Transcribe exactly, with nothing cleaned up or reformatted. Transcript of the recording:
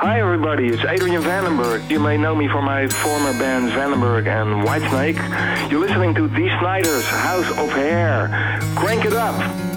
Hi everybody, it's Adrian Vandenberg. You may know me from my former bands Vandenberg and Whitesnake. You're listening to Dee Snider's House of Hair. Crank it up!